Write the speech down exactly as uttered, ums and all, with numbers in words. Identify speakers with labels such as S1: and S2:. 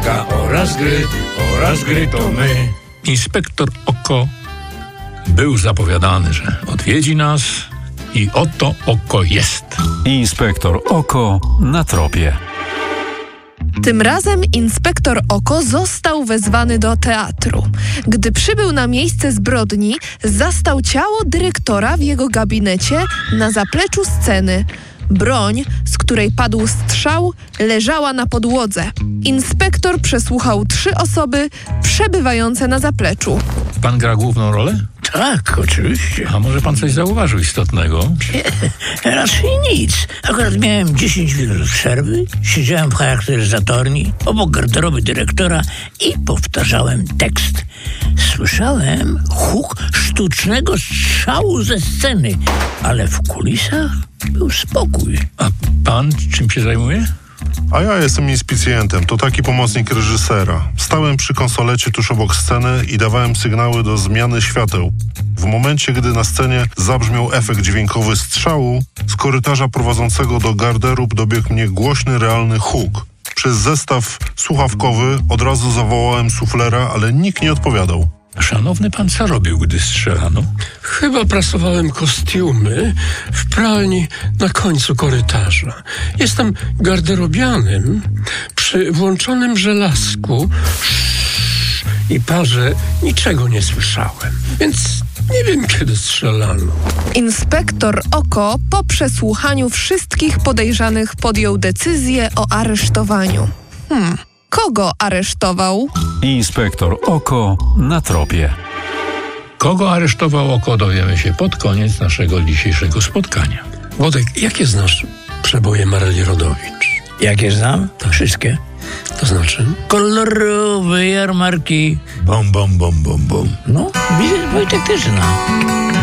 S1: bajka oraz gry, oraz gry to my. Inspektor Oko był zapowiadany, że odwiedzi nas i oto Oko jest.
S2: Inspektor Oko na tropie.
S3: Tym razem inspektor Oko został wezwany do teatru. Gdy przybył na miejsce zbrodni, zastał ciało dyrektora w jego gabinecie na zapleczu sceny. Broń, z której padł strzał, leżała na podłodze. Inspektor przesłuchał trzy osoby przebywające na zapleczu.
S1: Pan gra główną rolę?
S4: Tak, oczywiście.
S1: A może pan coś zauważył istotnego?
S4: Nie, raczej nic. Akurat miałem dziesięć minut przerwy, siedziałem w charakteryzatorni obok garderoby dyrektora i powtarzałem tekst. Słyszałem huk sztucznego strzału ze sceny, ale w kulisach był spokój.
S1: A pan czym się zajmuje?
S5: A ja jestem inspicjentem, to taki pomocnik reżysera. Stałem przy konsolecie tuż obok sceny i dawałem sygnały do zmiany świateł. W momencie, gdy na scenie zabrzmiał efekt dźwiękowy strzału, z korytarza prowadzącego do garderób dobiegł mnie głośny, realny huk. Przez zestaw słuchawkowy od razu zawołałem suflera, ale nikt nie odpowiadał.
S1: Szanowny pan, co robił, gdy strzelano?
S6: Chyba prasowałem kostiumy w pralni na końcu korytarza. Jestem garderobianym przy włączonym żelazku i parze niczego nie słyszałem, więc nie wiem, kiedy strzelano.
S3: Inspektor Oko po przesłuchaniu wszystkich podejrzanych podjął decyzję o aresztowaniu. Hmm, kogo aresztował?
S2: Inspektor Oko na tropie.
S1: Kogo aresztował Oko, dowiemy się pod koniec naszego dzisiejszego spotkania.
S6: Włodek, jakie znasz przeboje Maryli Rodowicz?
S4: Jakie znam? Wszystkie.
S6: To znaczy?
S4: Kolorowe jarmarki.
S1: Bom, bom, bom, bom, bom.
S4: No, widzę, Wojtek też zna.